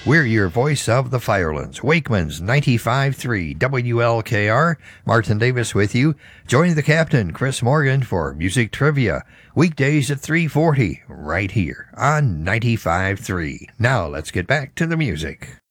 We're your voice of the Firelands. Wakeman's 95.3 WLKR. Martin Davis with you. Join the captain, Chris Morgan, for Music Trivia. Weekdays at 3:40, right here on 95.3. Now let's get back to the music.